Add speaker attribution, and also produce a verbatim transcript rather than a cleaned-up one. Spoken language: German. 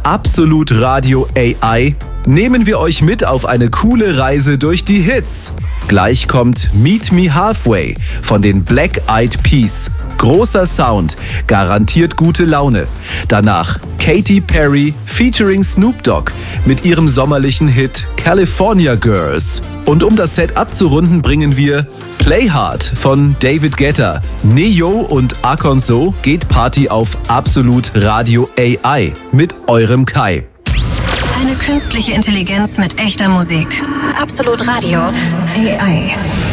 Speaker 1: Absolut Radio A I nehmen wir euch mit auf eine coole Reise durch die Hits. Gleich kommt Meet Me Halfway von den Black Eyed Peas. Großer Sound, garantiert gute Laune. Danach Katy Perry featuring Snoop Dogg mit ihrem sommerlichen Hit California Girls. Und um das Set abzurunden, bringen wir Play Hard von David Guetta. Neo und Akonso geht Party auf Absolut Radio A I mit eurem Kai.
Speaker 2: Eine künstliche Intelligenz mit echter Musik. Absolut Radio A I.